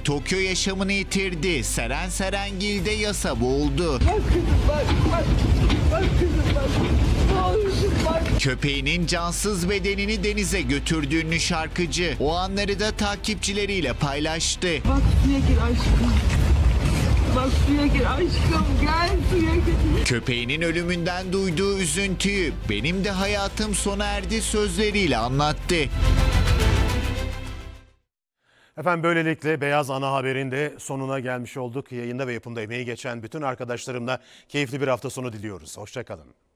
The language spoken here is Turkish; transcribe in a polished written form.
Tokyo yaşamını yitirdi. Seren Serengil'de yasa boğuldu. Bak kızım bak. Bak kızım bak. Ne olursun bak. Köpeğinin cansız bedenini denize götürdü ünlü şarkıcı. O anları da takipçileriyle paylaştı. Bak suya gir aşkım. Bak suya gir aşkım. Gel suya gir. Köpeğinin ölümünden duyduğu üzüntüyü "benim de hayatım sona erdi" sözleriyle anlattı. Efendim böylelikle Beyaz Ana Haber'in de sonuna gelmiş olduk. Yayında ve yapımda emeği geçen bütün arkadaşlarımla keyifli bir hafta sonu diliyoruz. Hoşça kalın.